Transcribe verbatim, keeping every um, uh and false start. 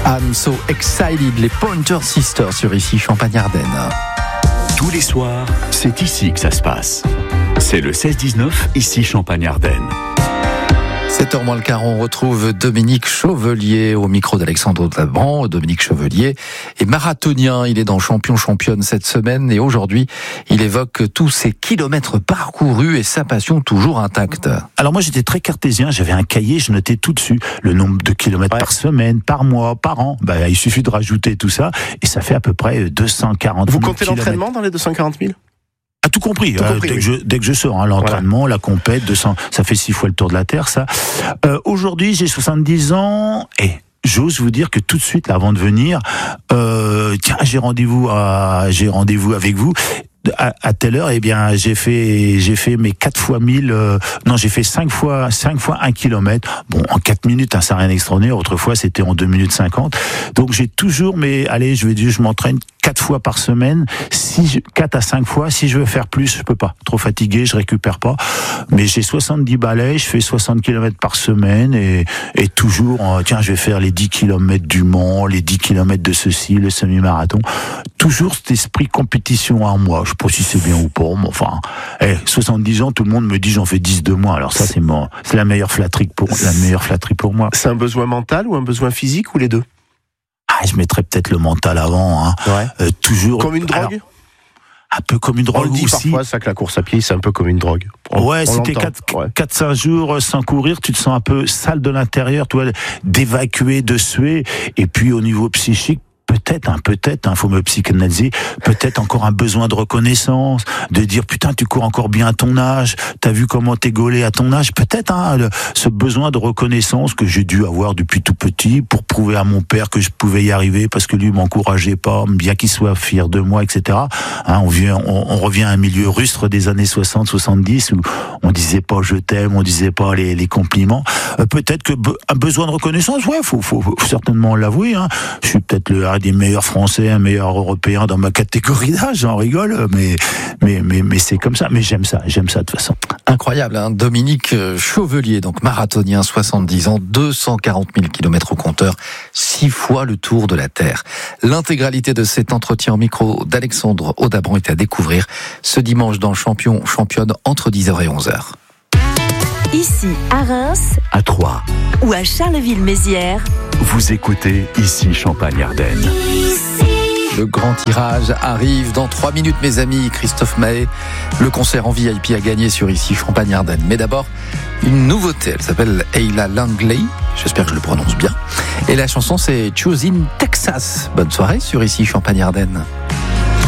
I'm so excited, les Pointer Sisters sur ici Champagne-Ardenne. Tous les soirs, c'est ici que ça se passe. C'est le seize dix-neuf, ici Champagne-Ardenne. sept heures moins le quart, on retrouve Dominique Chevelier au micro d'Alexandre Dabran. Dominique Chevelier est marathonien, il est dans Champion Championne cette semaine et aujourd'hui il évoque tous ses kilomètres parcourus et sa passion toujours intacte. Alors moi j'étais très cartésien, j'avais un cahier, je notais tout dessus le nombre de kilomètres ouais. par semaine, par mois, par an. Bah, il suffit de rajouter tout ça et ça fait à peu près deux cent quarante mille. Vous comptez kilomètres. L'entraînement dans les deux cent quarante mille? Ah, tout compris, tout euh, compris dès, oui. que je, dès que je sors, hein, l'entraînement, voilà. La compète, deux cents, ça fait six fois le tour de la Terre, ça. Euh, aujourd'hui, j'ai soixante-dix ans et j'ose vous dire que tout de suite, là, avant de venir, euh, tiens, j'ai rendez-vous à, j'ai rendez-vous avec vous. À, à telle heure, eh bien, j'ai fait, j'ai fait mes quatre fois mille, euh, non, j'ai fait cinq fois, cinq fois un kilomètre. Bon, en quatre minutes, hein, ça n'a rien d'extraordinaire. Autrefois, c'était en deux minutes cinquante. Donc, j'ai toujours, mais, allez, je vais dire, je m'entraîne quatre fois par semaine. Si je, quatre à cinq fois. Si je veux faire plus, je peux pas. Trop fatigué, je récupère pas. Mais j'ai soixante-dix balais, je fais soixante kilomètres par semaine et, et toujours, euh, tiens, je vais faire les dix kilomètres du Mans, les dix kilomètres de ceci, le semi-marathon. Toujours cet esprit compétition en moi. Je sais pas si c'est bien ou pas, mais enfin, eh, soixante-dix ans, tout le monde me dit j'en fais dix de moins. Alors ça, c'est mon, c'est la meilleure flatterie pour, la meilleure flatterie pour moi. C'est un besoin mental ou un besoin physique ou les deux? Ah, je mettrais peut-être le mental avant, hein. Ouais. Euh, toujours. Comme une drogue? Alors, un peu comme une drogue on le dit aussi. parfois, ça que la course à pied, c'est un peu comme une drogue. On, ouais, on c'était quatre cinq jours sans courir, tu te sens un peu sale de l'intérieur, tu vois, d'évacuer, de suer. Et puis au niveau psychique, peut-être, hein, peut-être, hein, faut me psychanalyser, peut-être encore un besoin de reconnaissance, de dire putain tu cours encore bien à ton âge, t'as vu comment t'es gaulé à ton âge, peut-être hein, le, ce besoin de reconnaissance que j'ai dû avoir depuis tout petit pour prouver à mon père que je pouvais y arriver parce que lui m'encourageait pas, bien qu'il soit fier de moi, et cetera. Hein, on, vient, on, on revient à un milieu rustre des années soixante soixante-dix où on disait pas je t'aime, on disait pas les, les compliments. Euh, peut-être que be, un besoin de reconnaissance, ouais, faut, faut, faut certainement l'avouer. Hein. Je suis peut-être le des meilleurs Français, un meilleur Européen dans ma catégorie d'âge, j'en rigole, mais, mais, mais, mais c'est comme ça. Mais j'aime ça, j'aime ça de toute façon. Incroyable, hein. Dominique Chevelier, donc marathonien, soixante-dix ans, deux cent quarante mille kilomètres au compteur, six fois le tour de la Terre. L'intégralité de cet entretien au micro d'Alexandre Dabran est à découvrir ce dimanche dans Champion Championne entre dix heures et onze heures. Ici à Reims, à Troyes ou à Charleville-Mézières. Vous écoutez ici Champagne-Ardenne. Le grand tirage arrive dans trois minutes, mes amis. Christophe Mahé, le concert en V I P à gagner sur ici Champagne-Ardenne. Mais d'abord, une nouveauté. Elle s'appelle Ayla Langley. J'espère que je le prononce bien. Et la chanson, c'est Choose in Texas. Bonne soirée sur ici Champagne-Ardenne.